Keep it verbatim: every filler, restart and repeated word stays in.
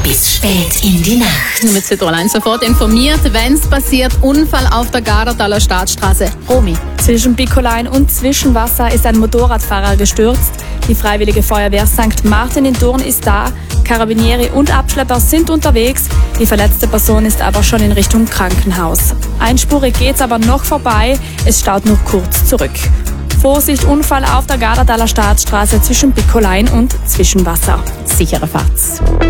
bis spät in die Nacht. Mit Citroën sofort informiert, wenn es passiert. Unfall auf der Gardataler Staatsstraße. Romy. Zwischen Bicolain und Zwischenwasser ist ein Motorradfahrer gestürzt. Die Freiwillige Feuerwehr Sankt Martin in Thurn ist da. Karabinieri und Abschlepper sind unterwegs. Die verletzte Person ist aber schon in Richtung Krankenhaus. Einspurig geht's aber noch vorbei. Es staut nur kurz zurück. Vorsicht, Unfall auf der Gardataler Staatsstraße zwischen Bicolain und Zwischenwasser. Sichere Fahrt.